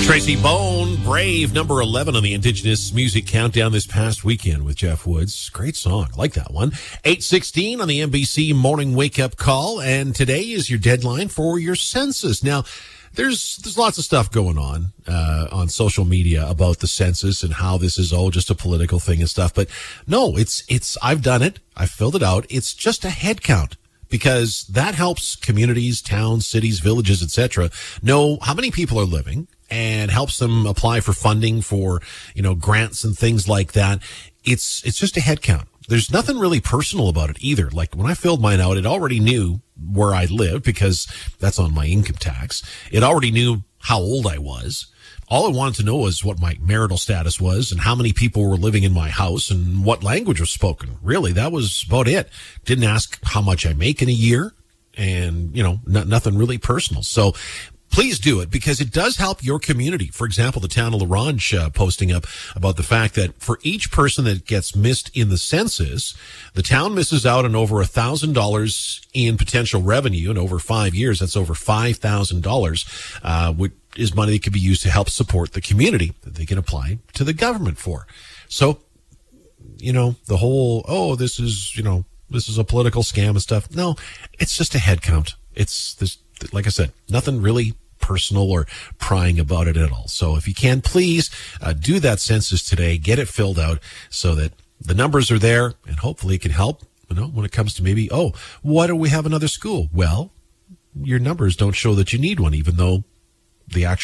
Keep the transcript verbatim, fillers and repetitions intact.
Tracy Bone, Brave, number eleven on the Indigenous Music Countdown this past weekend with Jeff Woods. Great song. I like that one. eight sixteen on the N B C Morning Wake Up Call. And today is your deadline for your census. Now, there's there's lots of stuff going on uh, on social media about the census and how this is all just a political thing and stuff. But no, it's it's I've done it. I've filled it out. It's just a head count, because that helps communities, towns, cities, villages, et cetera know how many people are living, and helps them apply for funding for, you know, grants and things like that. It's it's just a head count. There's nothing really personal about it either. Like when I filled mine out, it already knew where I lived because that's on my income tax. It already knew how old I was. All I wanted to know was what my marital status was and how many people were living in my house and what language was spoken. Really, that was about it. Didn't ask how much I make in a year, and, you know, not, nothing really personal. So please do it, because it does help your community. For example, the town of La Ronge uh, posting up about the fact that for each person that gets missed in the census, the town misses out on over one thousand dollars in potential revenue. And over five years, that's over five thousand dollars, uh, which is money that could be used to help support the community that they can apply to the government for. So, you know, the whole, oh, this is, you know, this is a political scam and stuff. No, it's just a head count. It's this, like I said, nothing really personal or prying about it at all. So if you can, please uh, do that census today, get it filled out so that the numbers are there, and hopefully it can help, you know, when it comes to maybe, oh, why don't we have another school? Well, your numbers don't show that you need one, even though the actual